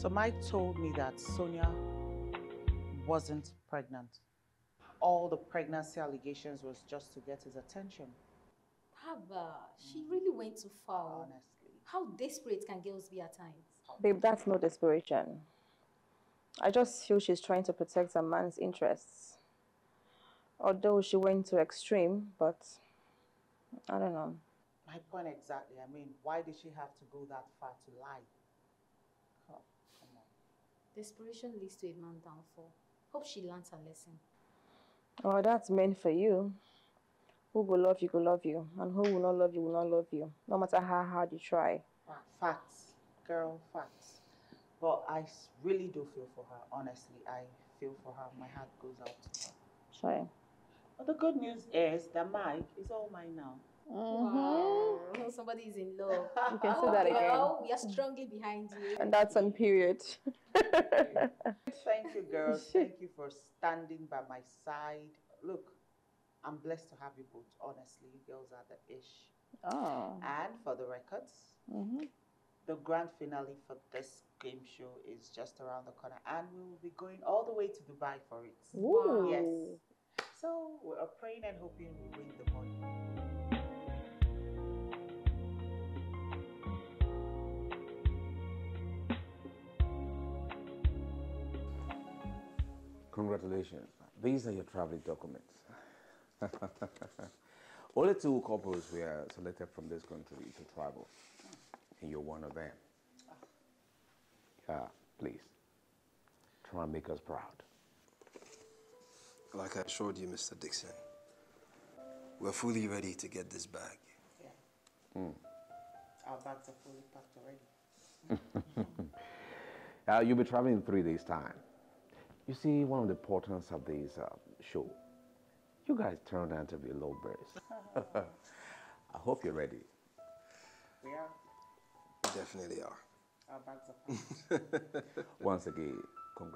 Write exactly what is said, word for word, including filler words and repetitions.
So Mike told me that Sonia wasn't pregnant. All the pregnancy allegations was just to get his attention. Haba, she really went too far. Honestly. How desperate can girls be at times? Babe, that's no desperation. I just feel she's trying to protect a man's interests. Although she went to extreme, but I don't know. My point exactly. I mean, why did she have to go that far to lie? Oh, come on. Desperation leads to a man's downfall. Hope she learns her lesson. Oh, that's meant for you. Who will love you, will love you. And who will not love you, will not love you. No matter how hard you try. Facts. Girl, facts. But I really do feel for her. Honestly, I feel for her. My heart goes out to her. Sorry. But the good news is that Mike is all mine now. Mm-hmm. Wow, somebody is in love. You can say that again. We are strongly behind you. And that's on period. Thank you, girls. Thank you for standing by my side. Look, I'm blessed to have you both. Honestly, you girls are the ish. Oh. And for the records, Mm-hmm. the grand finale for this game show is just around the corner, and we will be going all the way to Dubai for it. Ooh. Yes. So we are praying and hoping we win the money. Congratulations. These are your traveling documents. Only two couples were selected from this country to travel, and you're one of them. Yeah, please. Try and make us proud. Like I assured you, Mister Dixon, we're fully ready to get this bag. Yeah. Mm. Our bags are fully packed already. uh, you'll be traveling in three days' time. You see, one of the importance of this uh, show, you guys turned out to be low birds. I hope you're ready. We are. We definitely are. Our bags are packed. Once again,